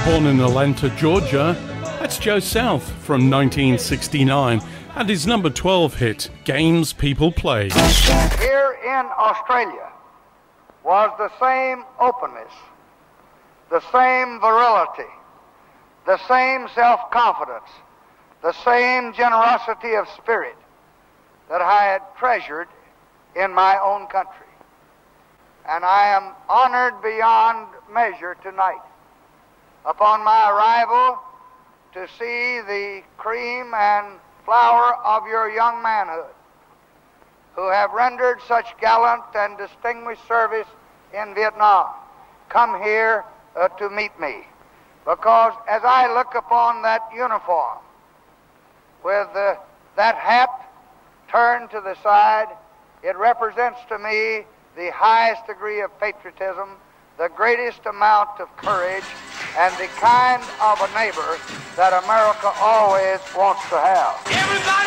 Born in Atlanta, Georgia, that's Joe South from 1969 and his number 12 hit, Games People Play. Here in Australia was the same openness, the same virility, the same self-confidence, the same generosity of spirit that I had treasured in my own country. And I am honored beyond measure tonight upon my arrival to see the cream and flower of your young manhood who have rendered such gallant and distinguished service in Vietnam come here to meet me. Because as I look upon that uniform with that hat turned to the side, it represents to me the highest degree of patriotism, the greatest amount of courage, and the kind of a neighbor that America always wants to have. Everybody